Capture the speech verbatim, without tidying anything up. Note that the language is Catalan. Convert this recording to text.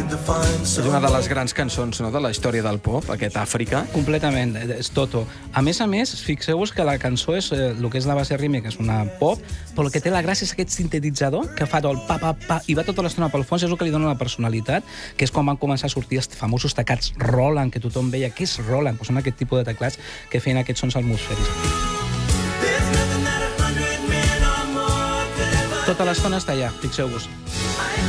És una de les grans cançons, no?, de la història del pop, aquest Àfrica. Completament, és Toto. A més a més, fixeu-vos que la cançó és eh, el que és la base rítmica, és una pop, però el que té la gràcia és aquest sintetitzador que fa el pa, pa, pa, i va tota l'estona pel fons, és el que li dona la personalitat, que és quan van començar a sortir els famosos teclats Roland, que tothom veia què és Roland, doncs són aquest tipus de teclats que feien aquests sons atmosfèrics. Tota l'estona està allà, fixeu-vos.